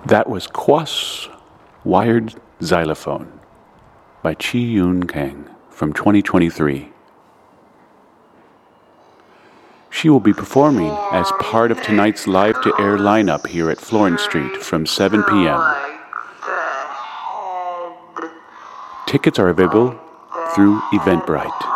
That was Quas Wired Xylophone by Chi Yun Kang from 2023. She will be performing as part of tonight's live-to-air lineup here at Florence Street from 7 p.m. Tickets are available through Eventbrite.